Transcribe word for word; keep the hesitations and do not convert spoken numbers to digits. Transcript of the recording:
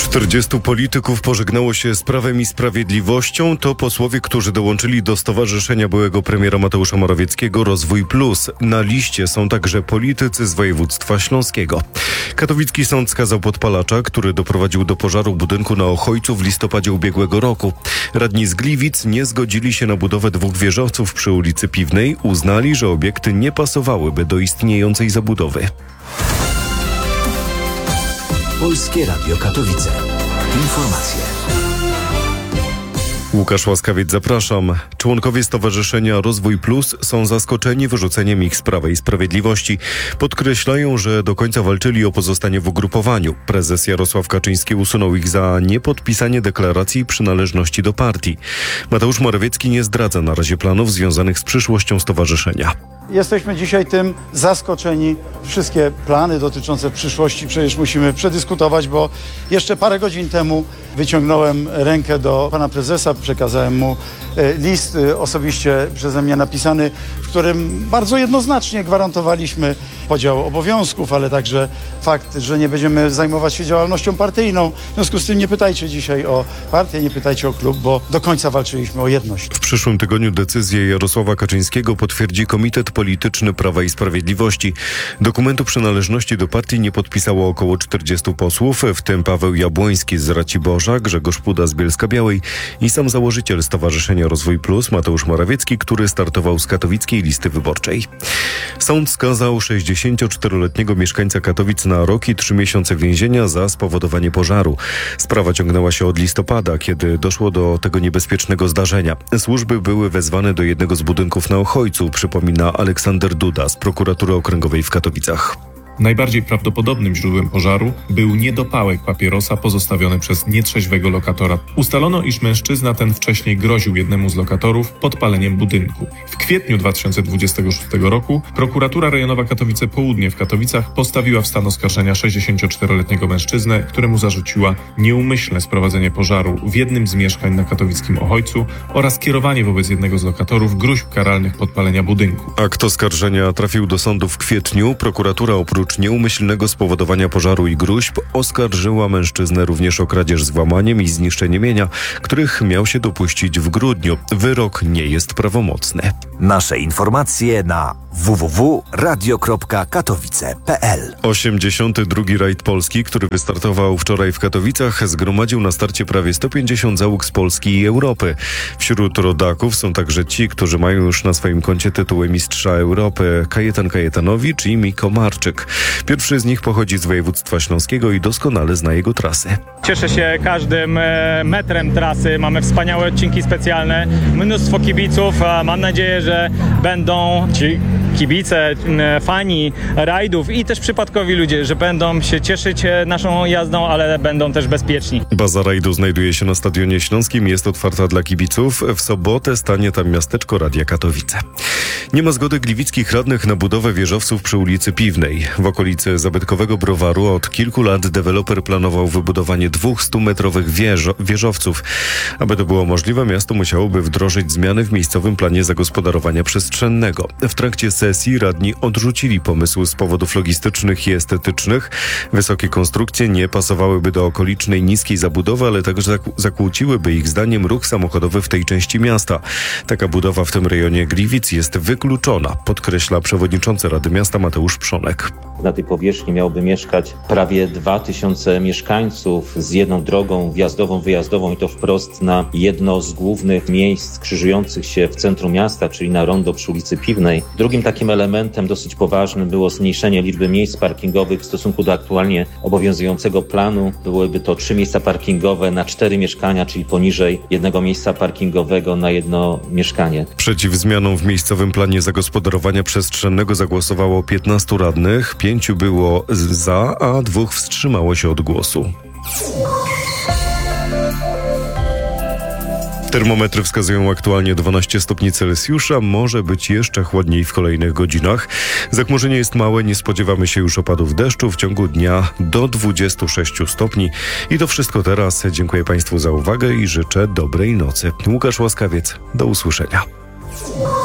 czterdziestu polityków pożegnało się z Prawem i Sprawiedliwością. To posłowie, którzy dołączyli do stowarzyszenia byłego premiera Mateusza Morawieckiego Rozwój Plus. Na liście są także politycy z województwa śląskiego. Katowicki sąd skazał podpalacza, który doprowadził do pożaru budynku na Ochojcu w listopadzie ubiegłego roku. Radni z Gliwic nie zgodzili się na budowę dwóch wieżowców przy ulicy Piwnej. Uznali, że obiekty nie pasowałyby do istniejącej zabudowy. Polskie Radio Katowice. Informacje. Łukasz Łaskawiec, zapraszam. Członkowie Stowarzyszenia Rozwój Plus są zaskoczeni wyrzuceniem ich z Prawa i Sprawiedliwości. Podkreślają, że do końca walczyli o pozostanie w ugrupowaniu. Prezes Jarosław Kaczyński usunął ich za niepodpisanie deklaracji przynależności do partii. Mateusz Morawiecki nie zdradza na razie planów związanych z przyszłością stowarzyszenia. Jesteśmy dzisiaj tym zaskoczeni. Wszystkie plany dotyczące przyszłości przecież musimy przedyskutować, bo jeszcze parę godzin temu wyciągnąłem rękę do pana prezesa, przekazałem mu list osobiście przeze mnie napisany, w którym bardzo jednoznacznie gwarantowaliśmy podział obowiązków, ale także fakt, że nie będziemy zajmować się działalnością partyjną. W związku z tym nie pytajcie dzisiaj o partię, nie pytajcie o klub, bo do końca walczyliśmy o jedność. W przyszłym tygodniu decyzję Jarosława Kaczyńskiego potwierdzi Komitet Polityczny Prawa i Sprawiedliwości. Dokumentu przynależności do partii nie podpisało około czterdziestu posłów, w tym Paweł Jabłoński z Raciborza, Grzegorz Puda z Bielska-Białej i sam założyciel Stowarzyszenia Rozwój Plus Mateusz Morawiecki, który startował z katowickiej listy wyborczej. Sąd skazał sześćdziesięcioczteroletniego mieszkańca Katowic na rok i trzy miesiące więzienia za spowodowanie pożaru. Sprawa ciągnęła się od listopada, kiedy doszło do tego niebezpiecznego zdarzenia. Służby były wezwane do jednego z budynków na Ochojcu, przypomina Aleksander Duda z Prokuratury Okręgowej w Katowicach. Najbardziej prawdopodobnym źródłem pożaru był niedopałek papierosa pozostawiony przez nietrzeźwego lokatora. Ustalono, iż mężczyzna ten wcześniej groził jednemu z lokatorów podpaleniem budynku. W kwietniu dwa tysiące dwudziestego szóstego roku Prokuratura Rejonowa Katowice Południe w Katowicach postawiła w stan oskarżenia sześćdziesięcioczteroletniego mężczyznę, któremu zarzuciła nieumyślne sprowadzenie pożaru w jednym z mieszkań na katowickim Ochojcu oraz kierowanie wobec jednego z lokatorów gróźb karalnych podpalenia budynku. Akt oskarżenia trafił do sądu w kwietniu. Prokuratura oprócz nieumyślnego spowodowania pożaru i gróźb oskarżyła mężczyznę również o kradzież z włamaniem i zniszczenie mienia, których miał się dopuścić w grudniu. Wyrok nie jest prawomocny. Nasze informacje na w w w kropka radio kropka katowice kropka p l. osiemdziesiąty drugi rajd Polski, który wystartował wczoraj w Katowicach, zgromadził na starcie prawie sto pięćdziesiąt załóg z Polski i Europy. Wśród rodaków są także ci, którzy mają już na swoim koncie tytuły Mistrza Europy: Kajetan Kajetanowicz i Miko Marczyk. Pierwszy z nich pochodzi z województwa śląskiego i doskonale zna jego trasy. Cieszę się każdym metrem trasy. Mamy wspaniałe odcinki specjalne, mnóstwo kibiców. Mam nadzieję, że będą ci kibice, fani rajdów i też przypadkowi ludzie, że będą się cieszyć naszą jazdą, ale będą też bezpieczni. Baza rajdu znajduje się na Stadionie Śląskim, jest otwarta dla kibiców. W sobotę stanie tam miasteczko Radia Katowice. Nie ma zgody gliwickich radnych na budowę wieżowców przy ulicy Piwnej. W okolicy zabytkowego browaru od kilku lat deweloper planował wybudowanie dwóch stumetrowych wieżo- wieżowców. Aby to było możliwe, miasto musiałoby wdrożyć zmiany w miejscowym planie zagospodarowania przestrzennego. W trakcie sesji radni odrzucili pomysł z powodów logistycznych i estetycznych. Wysokie konstrukcje nie pasowałyby do okolicznej niskiej zabudowy, ale także zakłóciłyby ich zdaniem ruch samochodowy w tej części miasta. Taka budowa w tym rejonie Gliwic jest wykluczona, podkreśla przewodniczący Rady Miasta Mateusz Przonek. Na tej powierzchni miałoby mieszkać prawie dwa tysiące mieszkańców z jedną drogą wjazdową, wyjazdową i to wprost na jedno z głównych miejsc krzyżujących się w centrum miasta, czyli na rondo przy ulicy Piwnej. Drugim takim elementem dosyć poważnym było zmniejszenie liczby miejsc parkingowych w stosunku do aktualnie obowiązującego planu. Byłyby to trzy miejsca parkingowe na cztery mieszkania, czyli poniżej jednego miejsca parkingowego na jedno mieszkanie. Przeciw zmianom w miejscowym planie zagospodarowania przestrzennego zagłosowało piętnastu radnych. Pięciu było za, a dwóch wstrzymało się od głosu. Termometry wskazują aktualnie dwanaście stopni Celsjusza. Może być jeszcze chłodniej w kolejnych godzinach. Zachmurzenie jest małe, nie spodziewamy się już opadów deszczu. W ciągu dnia do dwudziestu sześciu stopni. I to wszystko teraz. Dziękuję Państwu za uwagę i życzę dobrej nocy. Łukasz Łaskawiec, do usłyszenia.